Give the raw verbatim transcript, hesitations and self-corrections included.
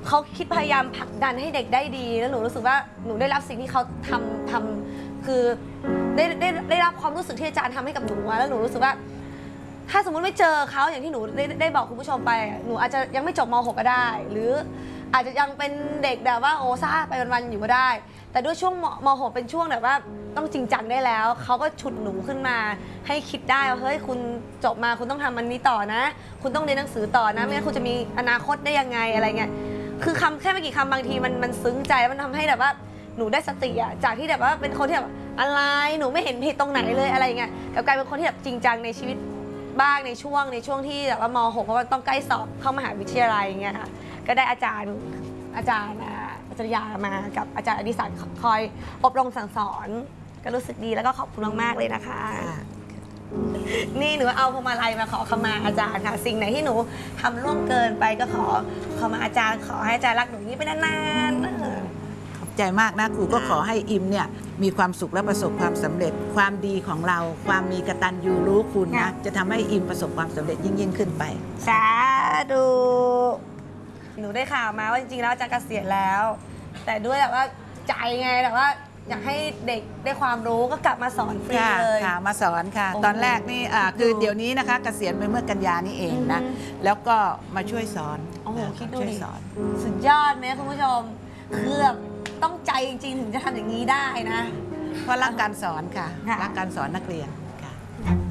เขาคิดพยายามผลักดันให้เด็กได้ดีแล้วหนูรู้สึกว่าหนูได้รับสิ่งที่เขาทำทำคือได้ได้ได้รับความรู้สึกที่อาจารย์ทำให้กับหนูแล้วหนูรู้สึกว่าถ้าสมมุติไม่เจอเขาอย่างที่หนูได้ได้บอกคุณผู้ชมไปหนูอาจจะยังไม่จบม .หก ก็ได้หรืออาจจะยังเป็นเด็กแบบว่าโอซ่าไปวันๆอยู่ก็ได้แต่ด้วยช่วงม .หก เป็นช่วงแบบว่าต้องจริงจังได้แล้วเขาก็ฉุดหนูขึ้นมาให้คิดได้ว่าเฮ้ยคุณจบมาคุณต้องทำมันนี้ต่อนะคุณต้องเรียนหนังสือต่อนะไม่งั้นคุณจะมีอนาคตได้ยังไงอะไรเงี้ยคือคำแค่ไม่กี่คำบางทีมันมันซึ้งใจมันทำให้แบบว่าหนูได้สติอะจากที่แบบว่าเป็นคนที่แบบอะไรหนูไม่เห็นผิดตรงไหนเลยอะไรเงี้ยกลับกลายเป็นคนที่แบบจริงจังในชีวิตบ้างในช่วงในช่วงที่แบบว่าม .หก เพราะว่าต้องใกล้สอบเข้ามหาวิทยาลัยอย่างเงี้ยค่ะก็ได้อาจารย์อาจารย์อาจารย์ยามากับอาจารย์อดิศักดิ์คอยอบรมสั่งสอนก็รู้สึกดีแล้วก็ขอบคุณมากๆเลยนะคะนี่หนูเอาพวงมาลัยมาขอขมาอาจารย์ค่ะสิ่งไหนที่หนูทำล่วงเกินไปก็ขอขอมาอาจารย์ขอให้อาจารย์รักหนูนี้ไปนานๆขอบใจมากนะครูก็ขอให้อิมเนี่ยมีความสุขและประสบความสำเร็จความดีของเราความมีกตัญญูรู้คุณนะจะทำให้อิมประสบความสำเร็จยิ่งยิ่งขึ้นไปสาธุหนูได้ข่าวมาว่าจริงๆแล้วอาจารย์เกษียณแล้ว แต่ด้วยแบบว่าใจไงแบบว่าอยากให้เด็กได้ความรู้ก็กลับมาสอนฟรีเลยค่ะมาสอนค่ะตอนแรกนี่คือเดี๋ยวนี้นะคะเกษียณไปเมื่อกันยานี่เองนะแล้วก็มาช่วยสอนโอ้โหคิดดูดิสอนสุดยอดไหมคุณผู้ชมคือแบบต้องใจจริงๆถึงจะทำอย่างนี้ได้นะเพราะรักการสอนค่ะรักการสอนนักเรียนค่ะ